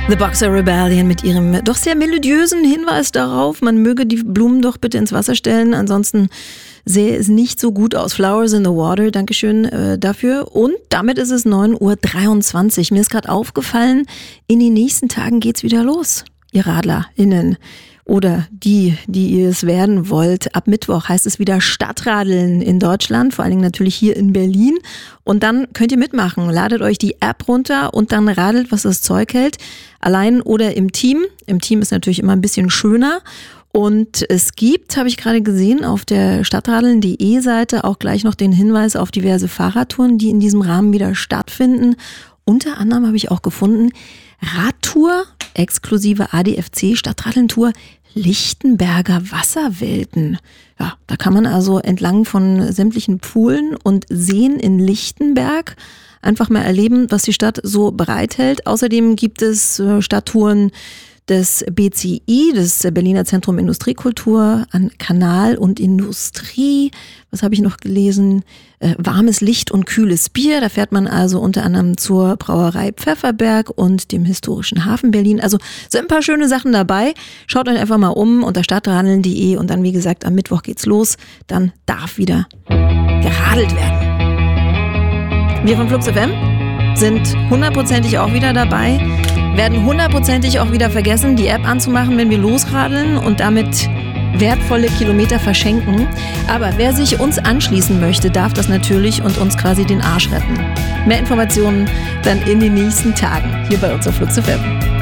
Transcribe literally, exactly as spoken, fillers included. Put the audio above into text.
The Boxer Rebellion mit ihrem doch sehr melodiösen Hinweis darauf, man möge die Blumen doch bitte ins Wasser stellen, ansonsten sähe es nicht so gut aus. Flowers in the Water, Dankeschön äh, dafür. Und damit ist es neun Uhr dreiundzwanzig. Mir ist gerade aufgefallen, in den nächsten Tagen geht's wieder los, ihr RadlerInnen. Oder die, die ihr es werden wollt. Ab Mittwoch heißt es wieder Stadtradeln in Deutschland, vor allen Dingen natürlich hier in Berlin. Und dann könnt ihr mitmachen. Ladet euch die App runter und dann radelt, was das Zeug hält. Allein oder im Team. Im Team ist natürlich immer ein bisschen schöner. Und es gibt, habe ich gerade gesehen, auf der stadtradeln punkt de Seite auch gleich noch den Hinweis auf diverse Fahrradtouren, die in diesem Rahmen wieder stattfinden. Unter anderem habe ich auch gefunden, Radtour, exklusive A D F C Stadtradeln-Tour, Lichtenberger Wasserwelten. Ja, da kann man also entlang von sämtlichen Poolen und Seen in Lichtenberg einfach mal erleben, was die Stadt so bereithält. Außerdem gibt es äh, Stadttouren des B C I, des Berliner Zentrum Industriekultur, an Kanal und Industrie. Was habe ich noch gelesen? Äh, warmes Licht und kühles Bier. Da fährt man also unter anderem zur Brauerei Pfefferberg und dem historischen Hafen Berlin. Also sind ein paar schöne Sachen dabei. Schaut euch einfach mal um unter stadtradeln punkt de und dann, wie gesagt, am Mittwoch geht's los. Dann darf wieder geradelt werden. Wir von Flux F M sind hundertprozentig auch wieder dabei. Werden hundertprozentig auch wieder vergessen, die App anzumachen, wenn wir losradeln und damit wertvolle Kilometer verschenken. Aber wer sich uns anschließen möchte, darf das natürlich und uns quasi den Arsch retten. Mehr Informationen dann in den nächsten Tagen hier bei uns auf Flux F M.